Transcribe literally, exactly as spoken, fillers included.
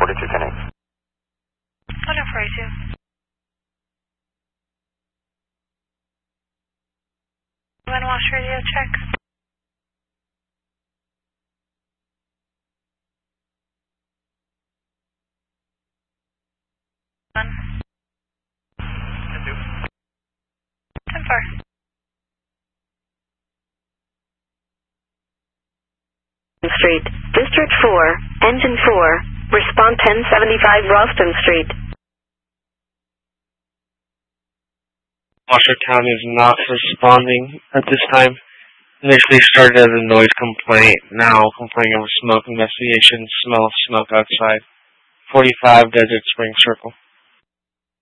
forty-two ten eight. one oh forty-two. Wind wash radio check. One. ten four. Street, District four, Engine four, respond ten seventy-five Ralston Street. Washoe County is not responding at this time. Initially started as a noise complaint, now complaining of a smoke investigation, smell of smoke outside. forty-five Desert Spring Circle.